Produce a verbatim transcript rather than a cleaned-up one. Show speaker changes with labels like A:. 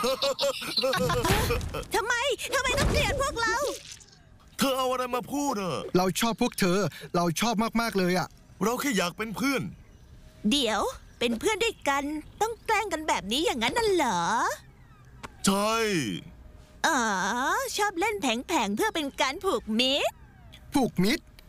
A: ทำไมทำไมต้องเกลียดพวกเรา
B: เธอเอาอะไรมาพูดอะ
C: เราชอบพวกเธอเราชอบมากๆเลยอะ
B: เราแค่อยากเป็นเพื่อน
A: เดี๋ยวเป็นเพื่อนด้วยกันต้องแกล้งกันแบบนี้อย่างนั้นน่ะเหรอ
B: ใช่
A: อ๋อชอบเล่นแผงๆเพื่อเป็นการผูกมิตร
C: ผูกมิตร